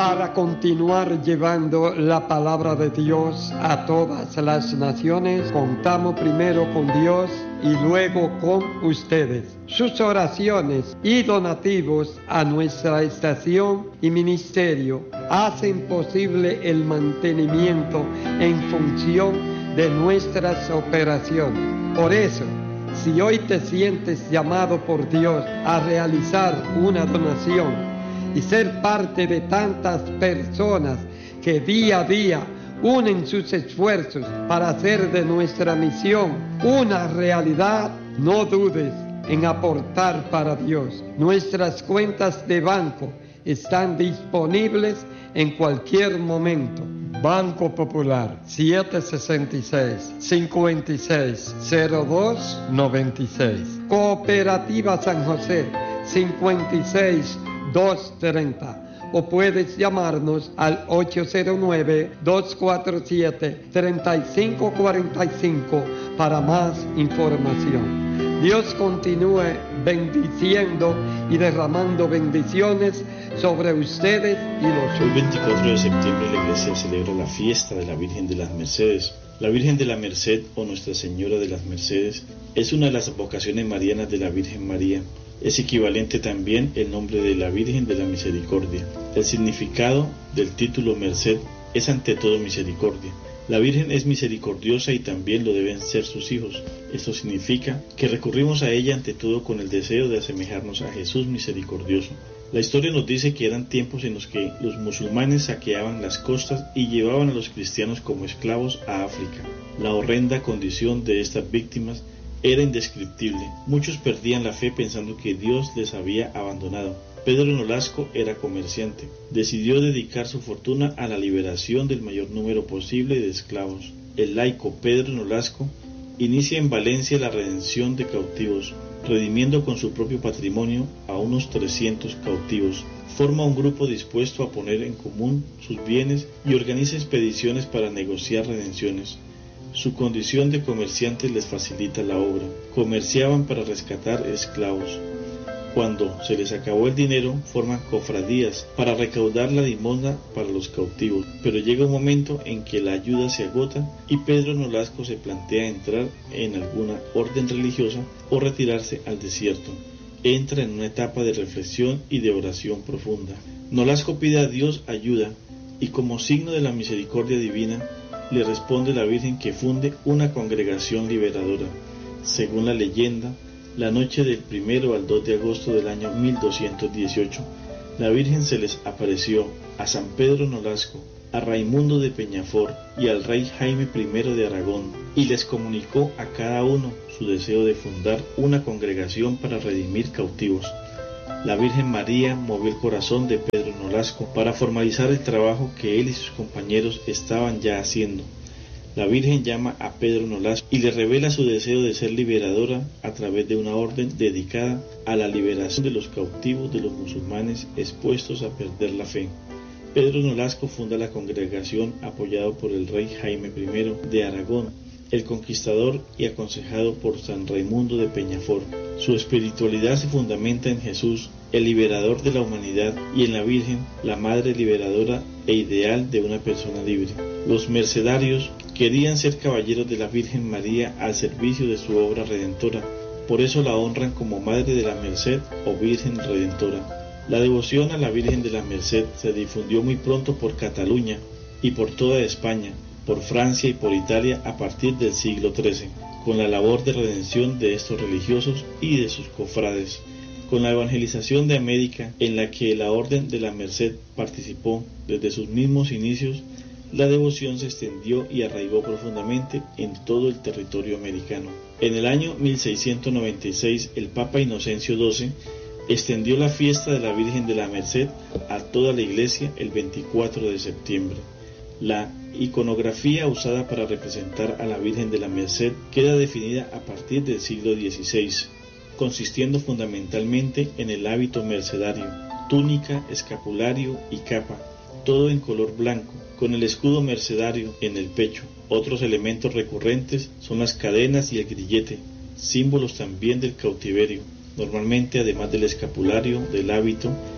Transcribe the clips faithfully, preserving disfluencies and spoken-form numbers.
para continuar llevando la palabra de Dios a todas las naciones. Contamos primero con Dios y luego con ustedes. Sus oraciones y donativos a nuestra estación y ministerio hacen posible el mantenimiento en función de nuestras operaciones. Por eso, si hoy te sientes llamado por Dios a realizar una donación y ser parte de tantas personas que día a día unen sus esfuerzos para hacer de nuestra misión una realidad, no dudes en aportar para Dios. Nuestras cuentas de banco están disponibles en cualquier momento. Banco Popular siete sesenta y seis, cincuenta y seis, cero dos noventa y seis. Cooperativa San José cincuenta y seis, doscientos treinta. O puedes llamarnos al ocho cero nueve, dos cuatro siete, tres cinco cuatro cinco para más información. Dios continúe bendiciendo y derramando bendiciones sobre ustedes y los Hoy veinticuatro de septiembre la iglesia celebra la fiesta de la Virgen de las Mercedes. La Virgen de la Merced o Nuestra Señora de las Mercedes es una de las vocaciones marianas de la Virgen María. Es equivalente también el nombre de la Virgen de la Misericordia. El significado del título Merced es ante todo misericordia. La Virgen es misericordiosa y también lo deben ser sus hijos. Esto significa que recurrimos a ella ante todo con el deseo de asemejarnos a Jesús misericordioso. La historia nos dice que eran tiempos en los que los musulmanes saqueaban las costas y llevaban a los cristianos como esclavos a África. La horrenda condición de estas víctimas era indescriptible. Muchos perdían la fe pensando que Dios les había abandonado. Pedro Nolasco era comerciante. Decidió dedicar su fortuna a la liberación del mayor número posible de esclavos. El laico Pedro Nolasco inicia en Valencia la redención de cautivos, redimiendo con su propio patrimonio a unos trescientos cautivos. Forma un grupo dispuesto a poner en común sus bienes y organiza expediciones para negociar redenciones. Su condición de comerciantes les facilita la obra. Comerciaban para rescatar esclavos. Cuando se les acabó el dinero, forman cofradías para recaudar la limosna para los cautivos. Pero llega un momento en que la ayuda se agota y Pedro Nolasco se plantea entrar en alguna orden religiosa o retirarse al desierto. Entra en una etapa de reflexión y de oración profunda. Nolasco pide a Dios ayuda y como signo de la misericordia divina, le responde la Virgen que funde una congregación liberadora. Según la leyenda, la noche del primero al dos de agosto del año mil doscientos dieciocho, la Virgen se les apareció a San Pedro Nolasco, a Raimundo de Peñafort y al rey Jaime primero de Aragón, y les comunicó a cada uno su deseo de fundar una congregación para redimir cautivos. La Virgen María movió el corazón de Pedro Nolasco para formalizar el trabajo que él y sus compañeros estaban ya haciendo. La Virgen llama a Pedro Nolasco y le revela su deseo de ser liberadora a través de una orden dedicada a la liberación de los cautivos de los musulmanes expuestos a perder la fe. Pedro Nolasco funda la congregación apoyado por el rey Jaime primero de Aragón, el conquistador y aconsejado por San Raimundo de Peñafort. Su espiritualidad se fundamenta en Jesús, el liberador de la humanidad, y en la Virgen, la madre liberadora e ideal de una persona libre. Los mercedarios querían ser caballeros de la Virgen María al servicio de su obra redentora, por eso la honran como Madre de la Merced o Virgen Redentora. La devoción a la Virgen de la Merced se difundió muy pronto por Cataluña y por toda España, por Francia y por Italia a partir del siglo trece, con la labor de redención de estos religiosos y de sus cofrades. Con la evangelización de América, en la que la Orden de la Merced participó desde sus mismos inicios, la devoción se extendió y arraigó profundamente en todo el territorio americano. En el año mil seiscientos noventa y seis, el Papa Inocencio doce extendió la fiesta de la Virgen de la Merced a toda la Iglesia el veinticuatro de septiembre. La iconografía usada para representar a la Virgen de la Merced queda definida a partir del siglo dieciséis, consistiendo fundamentalmente en el hábito mercedario, túnica, escapulario y capa, todo en color blanco, con el escudo mercedario en el pecho. Otros elementos recurrentes son las cadenas y el grillete, símbolos también del cautiverio. Normalmente, además del escapulario, del hábito,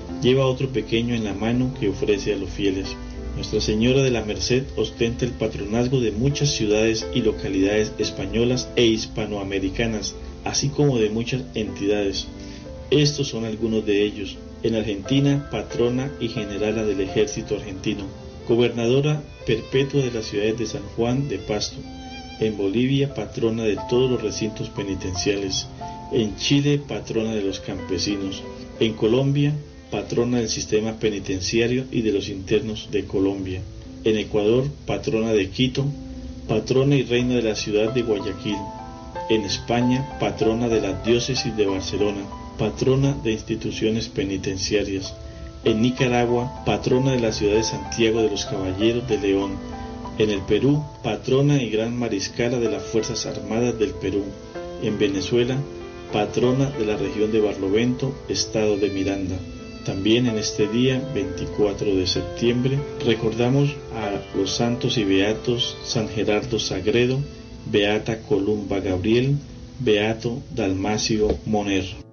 lleva otro pequeño en la mano que ofrece a los fieles. Nuestra Señora de la Merced ostenta el patronazgo de muchas ciudades y localidades españolas e hispanoamericanas, así como de muchas entidades. Estos son algunos de ellos. En Argentina, patrona y generala del ejército argentino, gobernadora perpetua de las ciudades de San Juan de Pasto. En Bolivia, patrona de todos los recintos penitenciales. En Chile, patrona de los campesinos. En Colombia, patrona del sistema penitenciario y de los internos de Colombia. En Ecuador, patrona de Quito, patrona y reina de la ciudad de Guayaquil. En España, patrona de la diócesis de Barcelona, patrona de instituciones penitenciarias. En Nicaragua, patrona de la ciudad de Santiago de los Caballeros de León. En el Perú, patrona y gran mariscala de las Fuerzas Armadas del Perú. En Venezuela, patrona de la región de Barlovento, estado de Miranda. También en este día, veinticuatro de septiembre, recordamos a los santos y beatos San Gerardo Sagredo, beata Columba Gabriel, beato Dalmacio Moner.